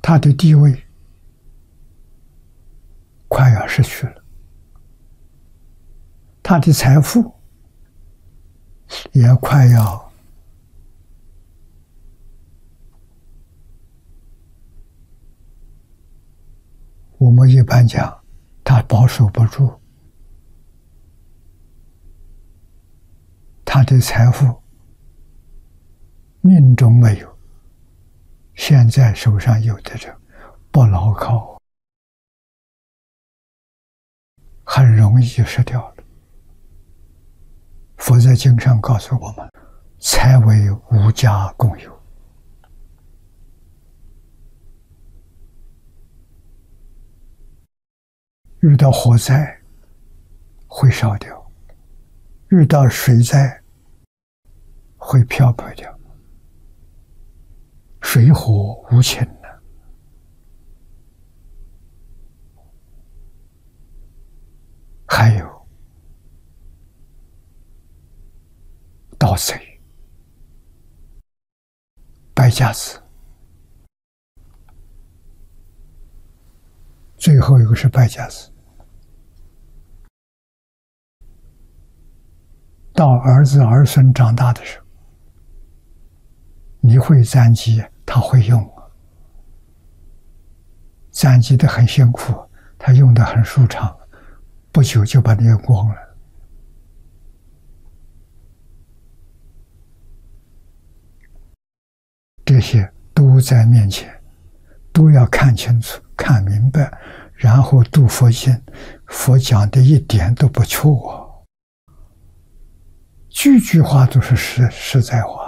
他的地位快要失去了，他的财富也快要我们一般讲，他保守不住，他的财富命中没有，现在手上有的人不牢靠，很容易就失掉了。佛在经上告诉我们，财为无家共有。遇到火灾会烧掉，遇到水灾会漂泊掉，水火无情呢。还有盗贼、败家子，最后一个是败家子。到儿子儿孙长大的时候，你会攒积，他会用，攒积的很辛苦，他用的很舒畅，不久就把你用光了。这些都在面前，都要看清楚、看明白，然后读佛经，佛讲的一点都不错，句句话都是实在话。